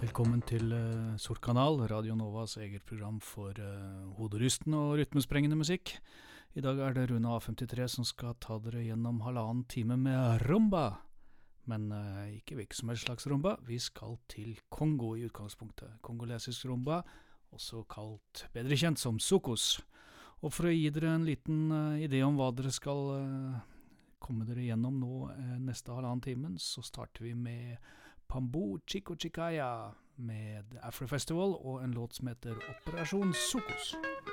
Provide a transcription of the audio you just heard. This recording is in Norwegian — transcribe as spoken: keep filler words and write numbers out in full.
Velkommen til uh, Sort Kanal, Radio Novas eget program for uh, hoderysten og rytmesprengende musikk. I dag er det Rune A femtitre som skal ta dere gjennom halvannen time med rumba. Men uh, ikke hvilken som helst slags rumba, vi skal til Kongo i utgangspunktet. Kongolesisk rumba, også kalt bedre kjent som sokos. Og for å gi dere en liten uh, idé om hva dere skal uh, komme dere gjennom nå uh, neste halvannen timen, så starter vi med Pambo Chico Chikaya med Afro Festival og en låt som heter Operasjon Sokos.